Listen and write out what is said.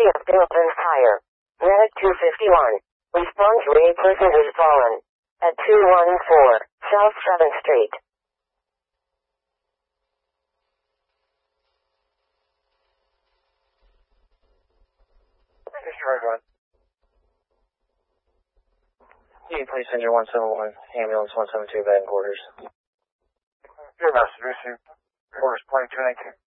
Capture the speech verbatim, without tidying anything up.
has been opened fire. Medic two fifty-one. Respond to a person who's fallen. At two one four South seventh Street. Discharge one. You please send your one seven one, ambulance one seven two, bed and quarters. Your message received. Quarters twenty-two nineteen.